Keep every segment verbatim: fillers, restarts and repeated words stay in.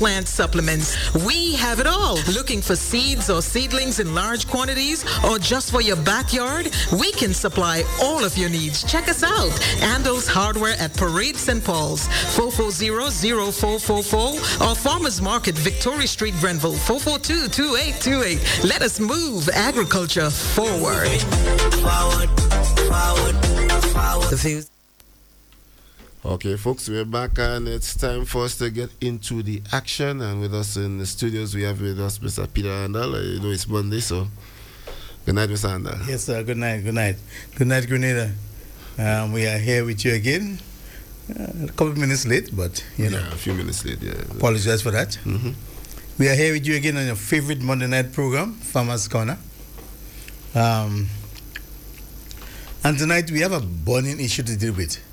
plant supplements. We have it all. Looking for seeds or seedlings in large quantities or just for your backyard? We can supply all of your needs. Check us out. Andel's Hardware at Parade Saint Paul's, four four zero, zero four four four, or Farmers Market, Victoria Street, Grenville, four four two, two eight two eight. Let us move agriculture forward. Forward, forward, forward. The views. Okay, folks, we're back and it's time for us to get into the action. And with us in the studios, we have with us Mister Peter Handel. You know it's Monday, so good night, Mister Handel. Yes, sir. Good night. Good night. Good night, Grenada. Um, we are here with you again. Uh, a couple of minutes late, but you know, yeah, a few minutes late. Yeah. Apologize for that. Mm-hmm. We are here with you again on your favorite Monday night program, Farmers Corner. Um, and tonight we have a burning issue to deal with.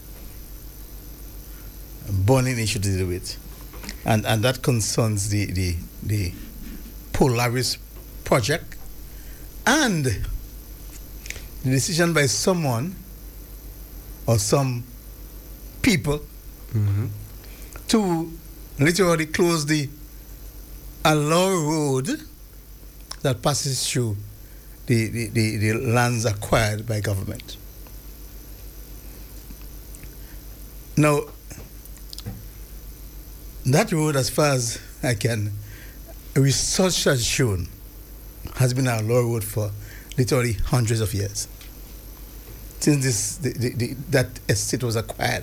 burning issue to deal with, and and that concerns the the the Polaris project and the decision by someone or some people mm-hmm. to literally close the Allure Road that passes through the, the, the, the lands acquired by government. Now, that road, as far as I can, research has shown, has been our law road for literally hundreds of years. Since this, the, the, the, that estate was acquired.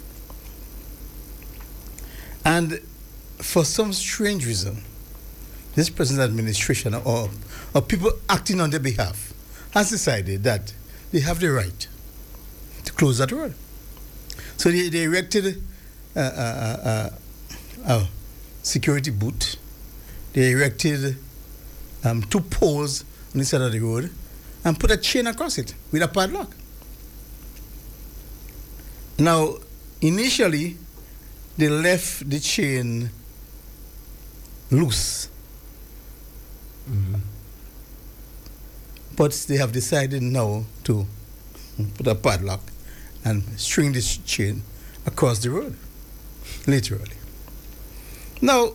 And for some strange reason, this present administration or, or people acting on their behalf has decided that they have the right to close that road. So they, they erected uh, uh, uh, a security booth. They erected um, two poles on the side of the road and put a chain across it with a padlock. Now, initially, they left the chain loose. Mm-hmm. But they have decided now to put a padlock and string this chain across the road, literally. Now,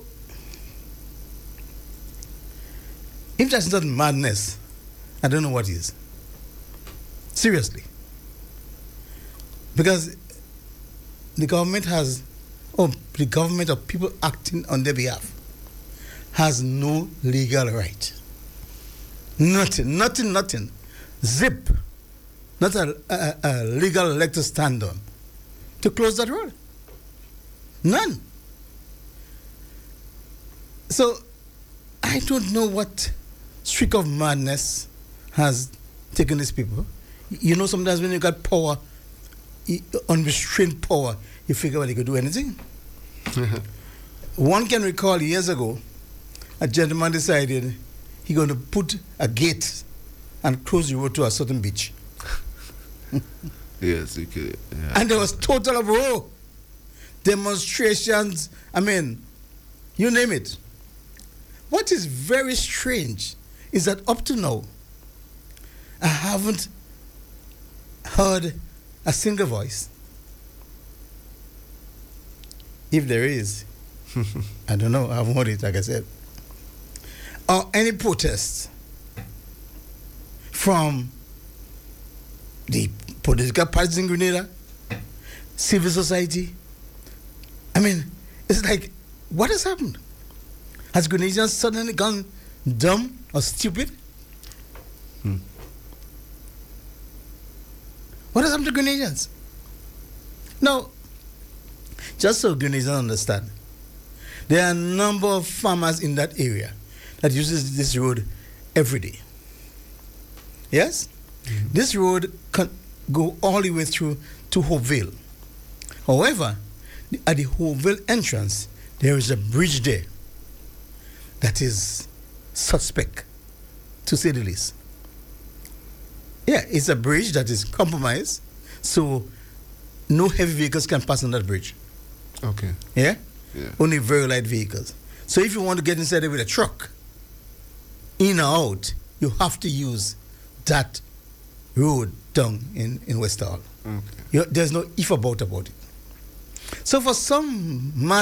if that's not madness, I don't know what is. Seriously. Because the government has, or the government or people acting on their behalf, has no legal right. Nothing, nothing, nothing. Zip. Not a, a, a legal leg to stand on to close that road. None. So, I don't know what streak of madness has taken these people. You know, sometimes when you got power, unrestrained power, you figure well, you could do anything. One can recall years ago, a gentleman decided he going to put a gate and close the road to a certain beach. Yes, you could. Yeah. And there was total uproar, demonstrations. I mean, you name it. What is very strange is that up to now, I haven't heard a single voice. If there is, I don't know, I haven't heard it, like I said. Or any protests from the political parties in Grenada, civil society. I mean, it's like, what has happened? Has Grenadians suddenly gone dumb or stupid? Hmm. What has happened to Grenadians? Now, just so Grenadians understand, there are a number of farmers in that area that uses this road every day. Yes? Mm-hmm. This road can go all the way through to Hopeville. However, at the Hopeville entrance, there is a bridge there that is suspect, to say the least. Yeah, it's a bridge that is compromised, so no heavy vehicles can pass on that bridge. Okay. Yeah? Yeah. Only very light vehicles. So if you want to get inside there with a truck, in or out, you have to use that road down in, in West Hall. Okay. You, there's no if about about it. So for some man